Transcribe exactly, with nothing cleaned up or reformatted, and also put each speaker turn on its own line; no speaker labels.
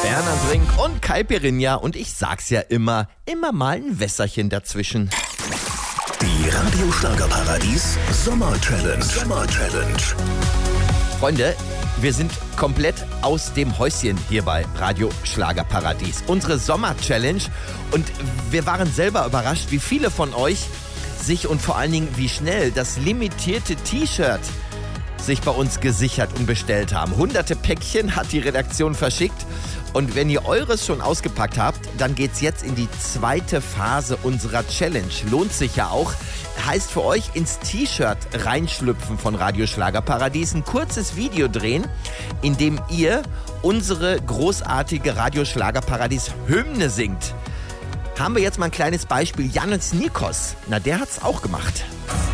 Berner Brink und Caipirinha und ich sag's ja immer, immer mal ein Wässerchen dazwischen.
Die Radio Schlagerparadies Sommer Challenge. Sommer Challenge.
Freunde, wir sind komplett aus dem Häuschen hier bei Radio Schlagerparadies. Unsere Sommer Challenge und wir waren selber überrascht, wie viele von euch sich und vor allen Dingen wie schnell das limitierte T-Shirt sich bei uns gesichert und bestellt haben. Hunderte Päckchen hat die Redaktion verschickt. Und wenn ihr eures schon ausgepackt habt, dann geht's jetzt in die zweite Phase unserer Challenge. Lohnt sich ja auch. Heißt für euch ins T-Shirt reinschlüpfen von Radio Schlagerparadies, ein kurzes Video drehen, in dem ihr unsere großartige Radio Schlagerparadies Hymne singt. Haben wir jetzt mal ein kleines Beispiel. Janis Nikos, na der hat's auch gemacht.